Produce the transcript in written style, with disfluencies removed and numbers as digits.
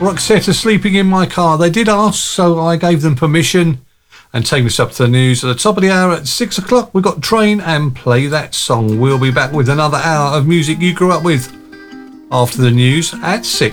Roxette sleeping in my car. They did ask, so I gave them permission and take us up to the news. At the top of the hour at 6 o'clock, we've got Train and Play That Song. We'll be back with another hour of music you grew up with after the news at 6.